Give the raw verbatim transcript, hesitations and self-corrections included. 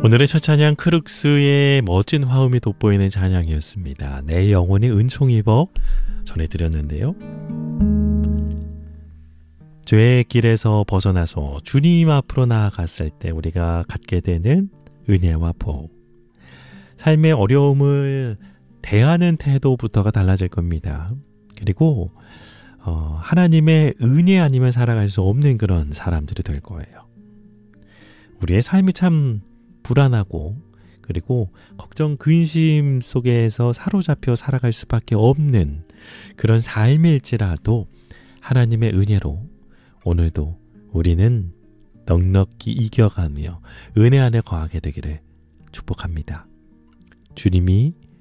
오늘의 첫 찬양 크룩스의 멋진 화음이 돋보이는 찬양이었습니다. 내 영혼이 은총 입어 전해드렸는데요. 죄의 길에서 벗어나서 주님 앞으로 나아갔을 때 우리가 갖게 되는 은혜와 복, 삶의 어려움을 대하는 태도부터가 달라질 겁니다. 그리고 어, 하나님의 은혜 아니면 살아갈 수 없는 그런 사람들이 될 거예요. 우리의 삶이 참 불안하고 그리고 걱정, 근심 속에서 사로잡혀 살아갈 수밖에 없는 그런 삶일지라도 하나님의 은혜로 오늘도 우리는 넉넉히 이겨가며 은혜 안에 거하게 되기를 축복합니다. 주님이